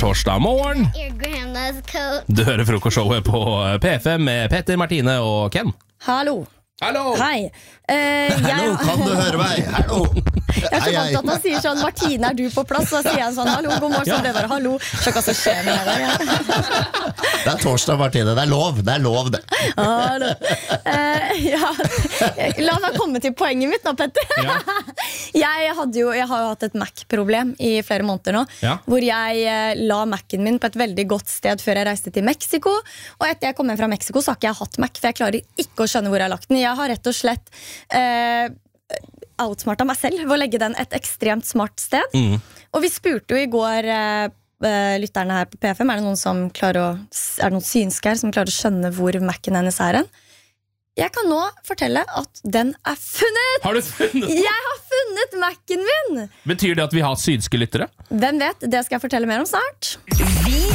torsdag morgen. Du hører frokostshowet på P5 med Petter, Martine og Ken. Hallo. Hallo! Hei. Hallo, kan du høre meg? Hallo! Jeg er så vant til at han sier sånn, Martine, er du på plass? Så sier han sånn, hallo, god morgen, så det bare hallo. Så hva som skjer med deg? Det er torsdag, Martine, det er lov det. Hallo. La meg komme til poenget mitt nå, Petter. Ja. Jeg har jo hatt et Mac-problem i flere måneder nå, hvor jeg la Mac'en min på et veldig godt sted før jeg reiste til Mexico, og etter jeg kom hjem fra Mexico så har ikke jeg hatt Mac, for jeg klarer ikke å skjønne hvor jeg har lagt den. Jeg har rett og slett outsmarta meg selv ved å legge den et ekstremt smart sted. Og vi spurte jo i går lytterne her på P5, er det noen synske her som klarer å skjønne hvor Mac'en hennes er hen? Jeg kan nå fortelle at den er funnet! Har du funnet? Jeg har funnet Mac'en min! Betyr det at vi har synske lyttere? Hvem vet? Det skal jeg fortelle mer om snart.